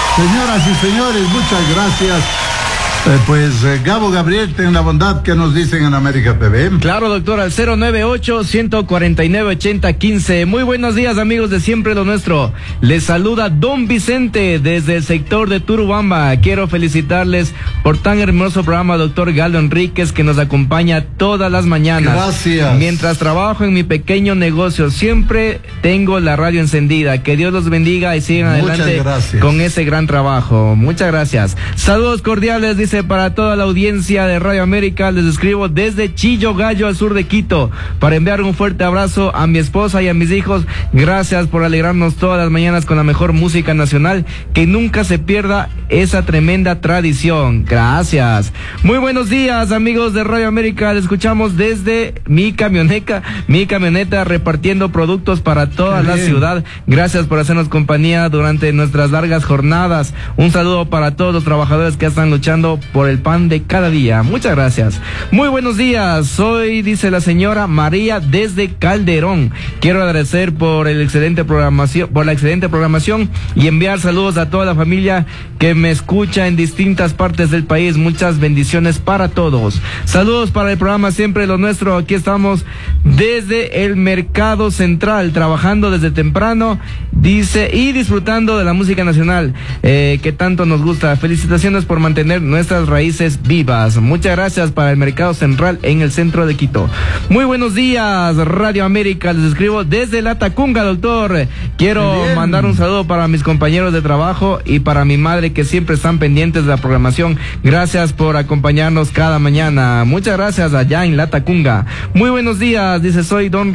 Señoras y señores, muchas gracias. Gabo Gabriel, ten la bondad que nos dicen en América TV. Claro, doctor, al 098-149-8015. Muy buenos días, amigos de Siempre lo Nuestro. Les saluda Don Vicente desde el sector de Turubamba. Quiero felicitarles por tan hermoso programa, doctor Galo Enríquez, que nos acompaña todas las mañanas. Gracias. Mientras trabajo en mi pequeño negocio, siempre tengo la radio encendida. Que Dios los bendiga y sigan adelante con ese gran trabajo. Muchas gracias. Saludos cordiales, dice, para toda la audiencia de Radio América. Les escribo desde Chillo Gallo, al sur de Quito, para enviar un fuerte abrazo a mi esposa y a mis hijos. Gracias por alegrarnos todas las mañanas con la mejor música nacional. Que nunca se pierda esa tremenda tradición. Gracias. Muy buenos días, amigos de Radio América. Les escuchamos desde mi camioneta repartiendo productos para toda la ciudad. Gracias por hacernos compañía durante nuestras largas jornadas. Un saludo para todos los trabajadores que están luchando por el pan de cada día. Muchas gracias. Muy buenos días. Soy, dice la señora María, desde Calderón. Quiero agradecer por la excelente programación y enviar saludos a toda la familia que me escucha en distintas partes del país. Muchas bendiciones para todos. Saludos para el programa Siempre lo Nuestro. Aquí estamos desde el Mercado Central, trabajando desde temprano, dice, y disfrutando de la música nacional que tanto nos gusta. Felicitaciones por mantener nuestras raíces vivas. Muchas gracias para el Mercado Central en el centro de Quito. Muy buenos días, Radio América. Les escribo desde La Tacunga, doctor. Quiero mandar un saludo para mis compañeros de trabajo y para mi madre, que siempre están pendientes de la programación. Gracias por acompañarnos cada mañana. Muchas gracias allá en La Tacunga. Muy buenos días, dice, soy Don